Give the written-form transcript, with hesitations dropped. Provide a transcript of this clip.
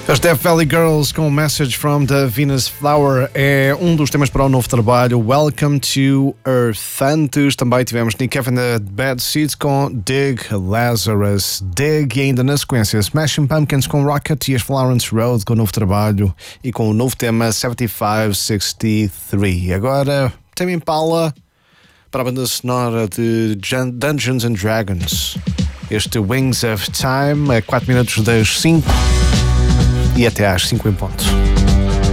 As Death Valley Girls com Message from the Venus Flower é um dos temas para o novo trabalho Welcome to Earth. Antes também tivemos Nick Cave and the Bad Seeds com Dig, Lazarus, Dig, e ainda na sequência Smashing Pumpkins com Rocket e as Florence Road com o novo trabalho e com o novo tema 7563. Agora Tame Impala para a banda sonora de Dungeons and Dragons. Este Wings of Time a 4 minutos das 5 e até às 5 em ponto.